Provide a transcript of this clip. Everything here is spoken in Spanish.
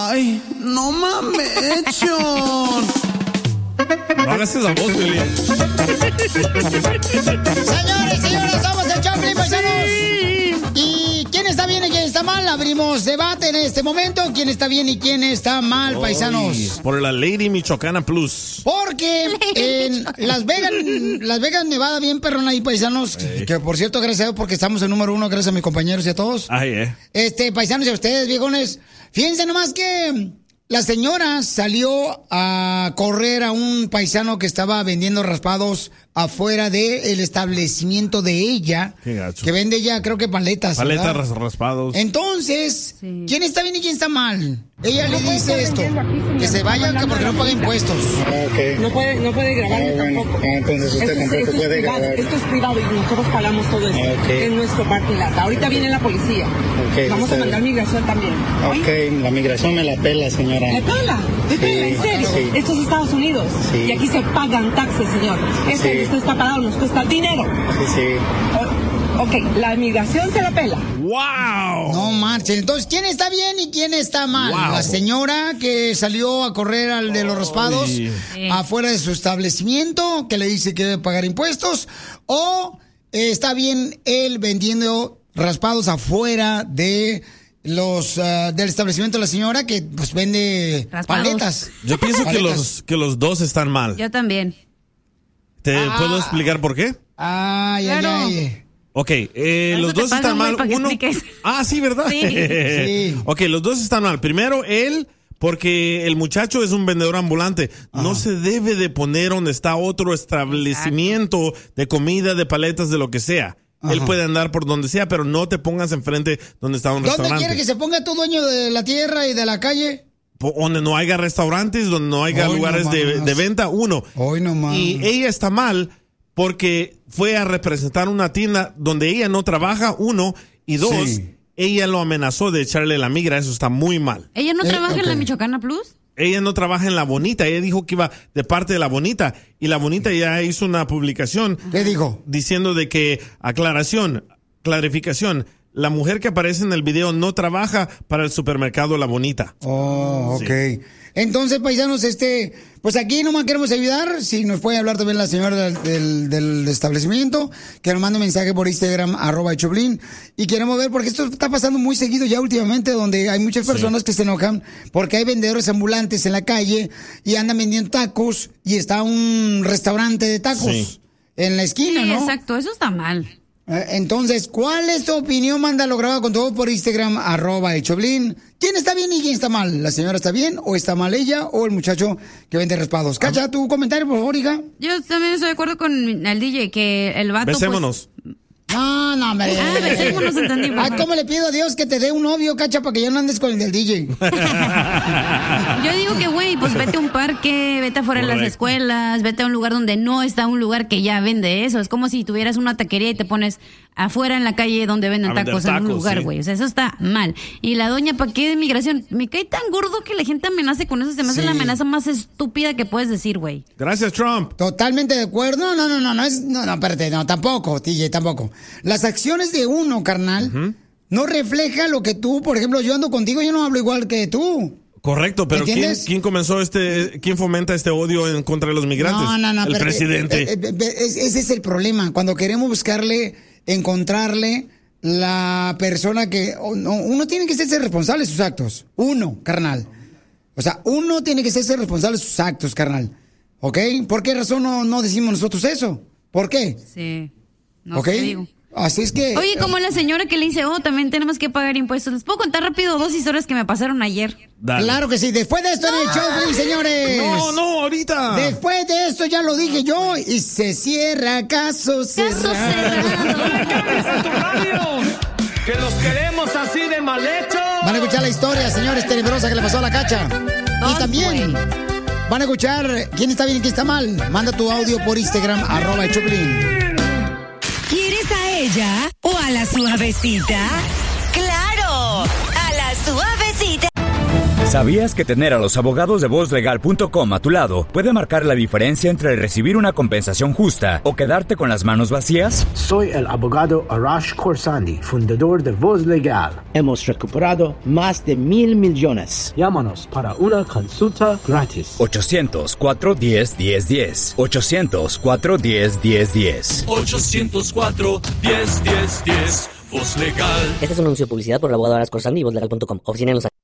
Ay, no mames. No hagas esa voz, William. Señores, señoras, somos el Choplin, paisanos. ¿Y quién está bien y quién está mal? Abrimos debate en este momento. ¿Quién está bien y quién está mal, paisanos? Por la Lady Michoacana Plus. Porque en Las Vegas, Nevada, bien perrón ahí, paisanos. Que por cierto, gracias a Dios, porque estamos en número 1, gracias a mis compañeros y a todos. Ay, Paisanos y a ustedes, viejones. Fíjense nomás que la señora salió a correr a un paisano que estaba vendiendo raspados afuera del establecimiento de ella. Qué gacho. Que vende ella, creo que paletas. Paletas, raspados. Entonces, ¿quién está bien y quién está mal? Ella le dice esto, que se vaya porque no paga impuestos. Okay. No puede grabar tampoco. Entonces usted tampoco puede grabar. Esto es privado y nosotros pagamos todo esto. Okay. En nuestro parking lot. Ahorita viene la policía. Okay, vamos a mandar migración también. Ok, la migración me la pela, señora. ¿Me pela? ¿Me pela? ¿En serio? Sí. Esto es Estados Unidos. Sí. Y aquí se pagan taxes, señor. Esto está pagado, nos cuesta dinero. Sí. Ok, la migración se la pela. ¡Wow! No marchen. Entonces, ¿quién está bien y quién está mal? Wow. La señora que salió a correr al de los raspados afuera de su establecimiento, que le dice que debe pagar impuestos, o está bien él vendiendo raspados afuera de del establecimiento de la señora que pues vende paletas. Yo pienso paletas. que los dos están mal. Yo también. ¿Te puedo explicar por qué? Claro. Ok, los dos están mal. Uno. Sí, ¿verdad? Sí. Ok, los dos están mal. Primero, él, porque el muchacho es un vendedor ambulante. No se debe de poner donde está otro establecimiento de comida, de paletas, de lo que sea. Él puede andar por donde sea, pero no te pongas enfrente donde está un restaurante. ¿Dónde quiere que se ponga tu dueño de la tierra y de la calle? Donde no haya restaurantes, donde no haya lugares de venta, uno. Hoy no más. Y ella está mal porque fue a representar una tienda donde ella no trabaja, uno, y dos, ella lo amenazó de echarle la migra. Eso está muy mal. ¿Ella no trabaja en la Michoacana Plus? Ella no trabaja en La Bonita. Ella dijo que iba de parte de La Bonita. Y La Bonita ya hizo una publicación. ¿Qué dijo? Diciendo de que, clarificación, la mujer que aparece en el video no trabaja para el supermercado La Bonita. Oh, ok. Sí. Entonces, paisanos, pues aquí nomás queremos ayudar. Si nos puede hablar también la señora del establecimiento, que nos mande un mensaje por Instagram, @Choplin. Y queremos ver, porque esto está pasando muy seguido ya últimamente, donde hay muchas personas que se enojan porque hay vendedores ambulantes en la calle y andan vendiendo tacos y está un restaurante de tacos en la esquina, ¿no? Exacto, eso está mal. Entonces, ¿cuál es tu opinión? Mándalo grabado con todo por Instagram, @Choplin. ¿Quién está bien y quién está mal? ¿La señora está bien o está mal ella o el muchacho que vende raspados? Cacha, tu comentario, por favor, hija. Yo también estoy de acuerdo con el DJ, que el vato... Besémonos. Pues... No, hombre. Besémonos, entendí. Ay, ¿cómo le pido a Dios que te dé un novio, Cacha, para que ya no andes con el del DJ? Yo digo que, güey, pues vete a un parque, vete afuera de las escuelas, vete a un lugar donde no está un lugar que ya vende eso. Es como si tuvieras una taquería y te pones afuera en la calle donde venden tacos en un lugar, güey. O sea, eso está mal. Y la doña, ¿para qué de migración? Me cae tan gordo que la gente amenace con eso. Se me hace la amenaza más estúpida que puedes decir, güey. Gracias, Trump. Totalmente de acuerdo. No, espérate, no, tampoco, TJ, tampoco. Las acciones de uno, carnal, no refleja lo que tú, por ejemplo, yo ando contigo, yo no hablo igual que tú. Correcto, pero ¿quién comenzó quién fomenta este odio en contra de los migrantes? No, el presidente. Ese es el problema. Cuando queremos encontrarle la persona que... uno tiene que ser responsable de sus actos. Uno, carnal. O sea, uno tiene que ser responsable de sus actos, carnal. ¿Ok? ¿Por qué razón no decimos nosotros eso? ¿Por qué? Sí. No ¿Ok? te digo. Así es que... Oye, como la señora que le dice, también tenemos que pagar impuestos. ¿Les puedo contar rápido 2 historias que me pasaron ayer? Dale. Claro que sí. Después de esto en el show, señores. No, ahorita. Después de esto ya lo dije yo y se cierra caso cerrado. Que los queremos así de mal hecho. Van a escuchar la historia, señores, tenebrosa que le pasó a la Cacha. Y también van a escuchar quién está bien y quién está mal. Manda tu audio por Instagram, @Choplin. ¿Quieres a ella o a la suavecita? ¡Claro! ¡A la suavecita! ¿Sabías que tener a los abogados de VozLegal.com a tu lado puede marcar la diferencia entre recibir una compensación justa o quedarte con las manos vacías? Soy el abogado Arash Khorsandi, fundador de Voz Legal. Hemos recuperado más de $1,000 millones. Llámanos para una consulta gratis. 800-410-1010. 800-410-1010. 800-410-1010. Voz Legal. Este es un anuncio de publicidad por el abogado Arash Khorsandi y VozLegal.com. Oficina en Los Ángeles.